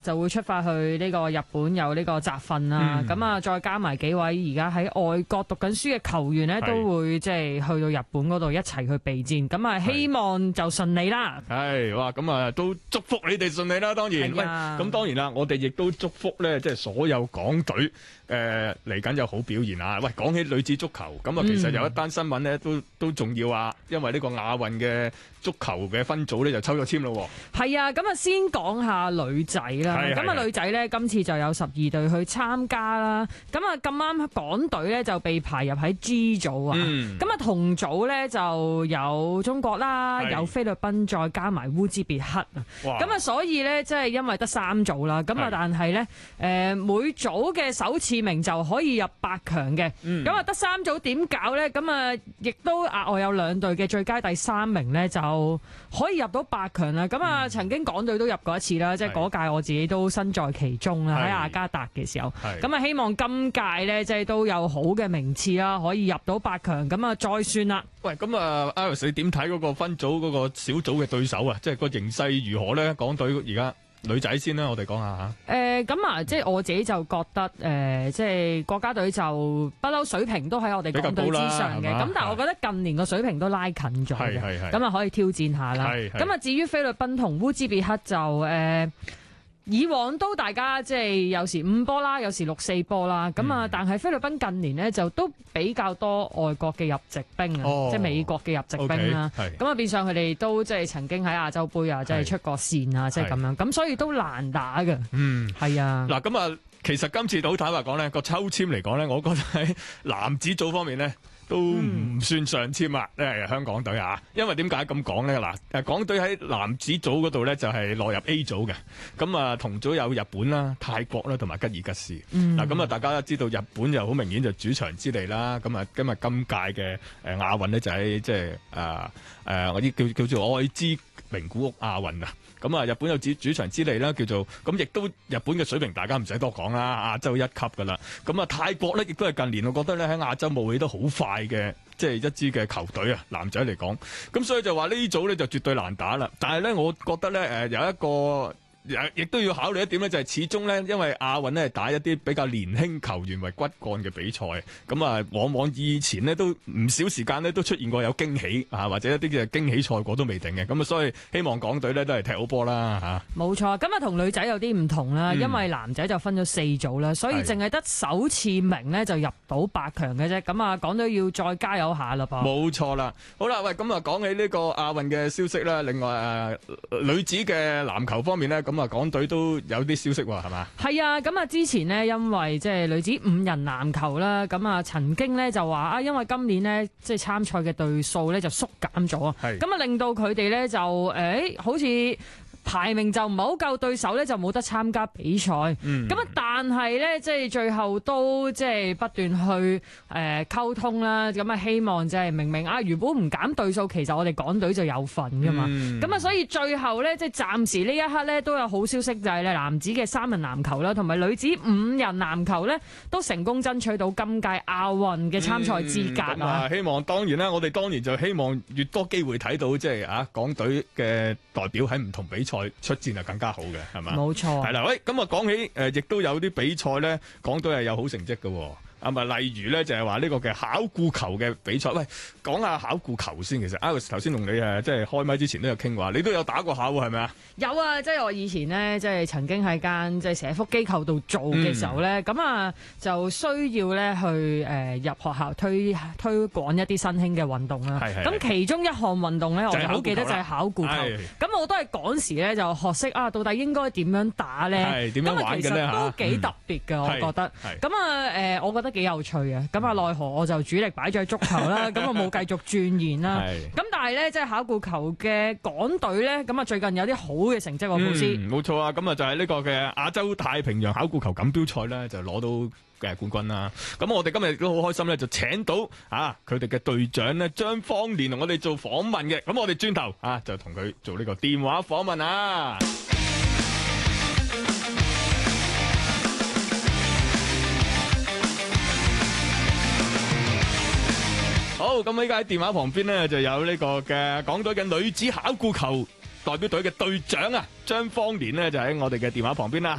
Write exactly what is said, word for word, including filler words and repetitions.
就會出發去呢個日本有呢個集訓啦。咁啊、嗯，再加埋幾位而家喺外國讀緊書嘅球員呢，都會即係去到日本嗰度一齊去備戰。咁啊，希望就順利啦。 係哇，咁啊都祝福你哋順利啦。當然，咁當然啦，我哋亦都祝福咧，即係所有港隊誒嚟緊有好表現啊！喂，講起女子足球，咁啊，其實有一單新聞咧，都都重要啊，因為呢個亞運嘅足球嘅分組咧就抽咗籤咯。 係啊，咁啊先講下女仔啦。咁啊，女仔咧今次就有十二隊去參加啦。咁啊咁啱港隊咧就被排入喺 G 組啊。咁啊、嗯、同組咧就有中國啦，有菲律賓，再加埋烏茲別克啊。咁啊所以咧即係因為得三組啦。咁啊但係咧誒每組嘅首次名就可以入八強嘅。咁啊得三組點搞咧？咁啊亦都額外有兩隊嘅最佳第三名咧就可以入到八強啦。咁啊、嗯、曾經港隊都入過一次啦，即係嗰屆我自己都身在其中啦，喺雅加達嘅時候。咁啊希望今屆咧即係都有好嘅名次啦，可以入到八強。咁啊再算啦。喂， 咁啊 Iris 你點睇嗰個分組嗰個小組嘅對手啊？即係個形勢如何咧？港隊而家女仔先啦，我哋講下吓。誒、 呃，咁啊，即係我自己就覺得，誒、呃，即係國家隊就不嬲水平都喺我哋港隊之上嘅。咁但係我覺得近年個水平都拉近咗嘅，咁啊可以挑戰下啦。咁啊至於菲律賓同烏茲別克就誒。呃以往都大家即係有時五波啦，有時六四波啦，咁啊、嗯，但係菲律賓近年呢，就都比較多外國嘅入籍兵啊，哦、即係美國嘅入籍兵啦，咁啊變相佢哋都即係曾經喺亞洲杯啊，即係出過線啊，即係咁樣，咁所以都難打嘅。嗯，係啊。嗱， 咁啊，其實今次好坦白講呢，個抽籤嚟講呢，我覺得喺男子組方面呢，都唔算上籤啊！咧、嗯、香港隊啊，因為點解咁講咧？嗱，誒港隊喺男子組嗰度咧就係落入 A 組嘅，咁啊同組有日本啦、泰國啦同埋吉爾吉斯。嗱、嗯，咁啊大家都知道日本就好明顯就主場之利啦。咁啊今日今屆嘅誒亞運咧就喺即係誒誒嗰啲叫叫做愛知名古屋亞運啊。咁啊日本有主主場之利啦，叫做咁亦都日本嘅水平大家唔使多講啦，亞洲一級噶啦。咁啊泰國咧亦都係近年我覺得咧喺亞洲冒起得好快嘅，即係一支嘅球隊啊，男仔嚟講，咁所以就話呢組咧就絕對難打啦。但係咧，我覺得咧誒有一個。亦都要考慮一點咧，就係始終咧，因為亞運咧係打一啲比較年輕球員為骨幹嘅比賽，咁啊，往往以前呢都唔少時間呢都出現過有驚喜啊，或者一啲嘅驚喜賽果都未定嘅，咁啊，所以希望港隊咧都係踢好波啦嚇。冇錯，咁啊同女仔有啲唔同啦，嗯、因為男仔就分咗四組啦，所以淨係得首次名呢就入到八強嘅啫，咁啊港隊要再加油下啦噃。 冇錯啦，好啦，喂，咁啊講起呢個亞運嘅消息啦，另外誒、呃、女子嘅籃球方面呢。咁啊，港隊都有啲消息喎，係嘛？係啊，咁啊，之前呢，因為即係女子五人籃球啦，咁啊，曾經呢就話啊，因為今年呢，即係參賽嘅隊數呢就縮減咗啊，咁啊，令到佢哋呢就誒、欸，好似排名就唔係好夠，對手呢就冇得參加比賽。咁啊、嗯，但係呢，即係最後都即係不斷去誒溝通啦。咁啊，希望即係明明啊，如果唔減隊數，其實我哋港隊就有份噶嘛。咁啊、嗯，所以最後呢，即係暫時呢一刻呢，都有好消息，就係咧男子嘅三人籃球啦，同埋女子五人籃球呢，都成功爭取到今屆亞運嘅參賽資格、嗯、啊！ 希望當然啦，我哋當然就希望越多機會睇到即係啊港隊嘅代表喺唔同比賽出戰係更加好嘅，係嘛？ 冇錯。 係啦，喂，咁啊講起誒，亦、呃、都有啲比賽咧，港隊係有好成績嘅。啊，咪例如咧，就係話呢個嘅巧固球嘅比賽。喂，講下巧固球先。其實 Alex 頭先同你誒，即係開麥之前都有傾話，你都有打過下喎，係咪啊？ 有啊，即係我以前呢，即係曾經喺間即係社福機構度做嘅時候咧，咁啊、嗯、就需要咧去誒入學校推推廣一啲新興嘅運動啦。咁其中一項運動咧，我就好記得就係巧固球。咁我都係嗰時咧就學識啊，到底應該點樣打咧？係點樣玩嘅咧？都幾特別嘅，嗯、我覺得。咁啊誒，我覺得幾有趣嘅，咁啊奈何我就主力擺咗喺足球啦，咁啊冇繼續鑽研啦。咁但係咧，即係巧固球嘅港隊咧，咁啊最近有啲好嘅成績喎，老師。 嗯，冇錯啊，咁啊就係呢個嘅亞洲太平洋巧固球錦標賽咧，就攞到嘅冠軍啦。咁我哋今日都好開心咧，就請到啊佢哋嘅隊長咧張芳蓮同我哋做訪問嘅。咁我哋轉頭啊就同佢做呢個電話訪問啊。好，咁依家喺電話旁邊呢，就有呢個嘅港隊嘅女子巧固球代表隊嘅隊長啊張方年呢，就喺我哋嘅電話旁邊啦。